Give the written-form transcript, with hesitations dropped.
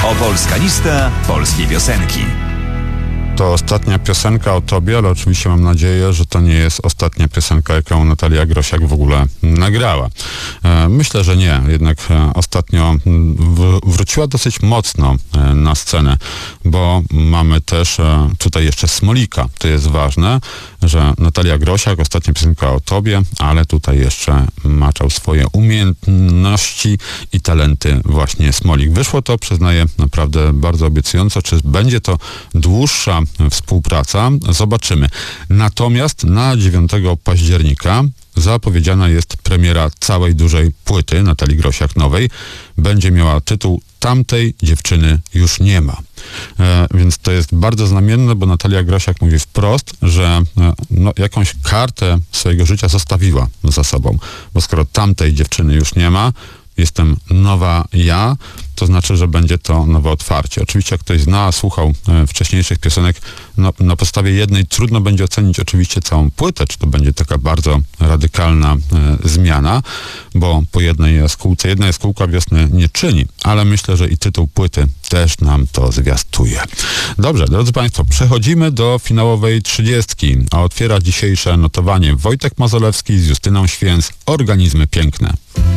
Opolska lista polskiej piosenki. To ostatnia piosenka o tobie, ale oczywiście mam nadzieję, że to nie jest ostatnia piosenka, jaką Natalia Grosiak w ogóle nagrała. Myślę, że nie. Jednak ostatnio wróciła dosyć mocno na scenę, bo mamy też tutaj jeszcze Smolika. To jest ważne, że Natalia Grosiak, ostatnia piosenka o tobie, ale tutaj jeszcze maczał swoje umiejętności i talenty właśnie Smolik. Wyszło to, przyznaję, naprawdę bardzo obiecująco. Czy będzie to dłuższa współpraca? Zobaczymy. Natomiast na 9 października zapowiedziana jest premiera całej dużej płyty Natalii Grosiak nowej. Będzie miała tytuł Tamtej dziewczyny już nie ma. Więc to jest bardzo znamienne, bo Natalia Grosiak mówi wprost, że jakąś kartę swojego życia zostawiła za sobą. Bo skoro tamtej dziewczyny już nie ma, jestem nowa ja, to znaczy, że będzie to nowe otwarcie. Oczywiście jak ktoś zna, słuchał wcześniejszych piosenek, na podstawie jednej trudno będzie ocenić oczywiście całą płytę, czy to będzie taka bardzo radykalna zmiana, bo po jednej jaskółce, jedna jaskółka wiosny nie czyni, ale myślę, że i tytuł płyty też nam to zwiastuje. Dobrze, drodzy Państwo, przechodzimy do finałowej 30, a otwiera dzisiejsze notowanie Wojtek Mazolewski z Justyną Święc, Organizmy piękne.